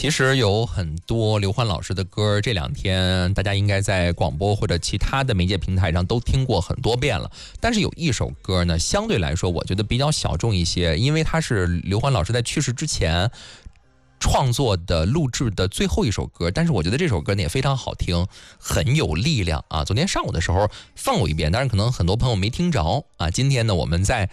其实有很多刘欢老师的歌，这两天大家应该在广播或者其他的媒介平台上都听过很多遍了。但是有一首歌呢，相对来说我觉得比较小众一些，因为它是刘欢老师在去世之前创作的录制的最后一首歌，但是我觉得这首歌呢也非常好听，很有力量啊。昨天上午的时候放过一遍，当然可能很多朋友没听着啊。今天呢，我们在